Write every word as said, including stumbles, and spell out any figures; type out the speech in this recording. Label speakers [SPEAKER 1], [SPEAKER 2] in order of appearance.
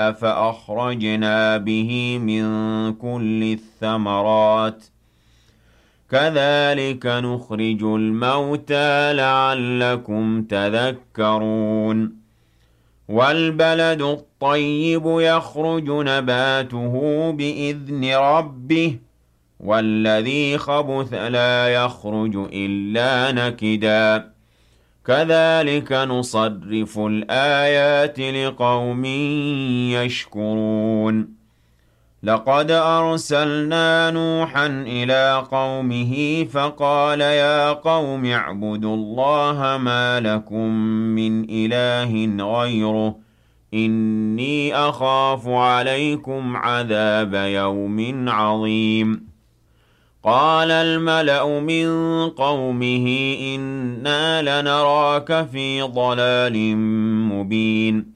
[SPEAKER 1] جاء فأخرجنا به من كل الثمرات كذلك نخرج الموتى لعلكم تذكرون والبلد الطيب يخرج نباته بإذن ربه والذي خبث لا يخرج إلا نكدا كذلك نصرف الآيات لقوم يشكرون لقد أرسلنا نوحا إلى قومه فقال يا قوم اعبدوا الله ما لكم من إله غيره إني أخاف عليكم عذاب يوم عظيم قال الملأ من قومه إنا لنراك في ضلال مبين